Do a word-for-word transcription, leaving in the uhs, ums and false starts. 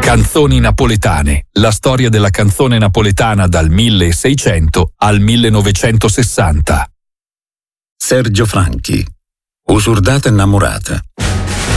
Canzoni napoletane, la storia della canzone napoletana dal milleseicento al millenovecentosessanta. Sergio Franchi, Usurdata innamorata.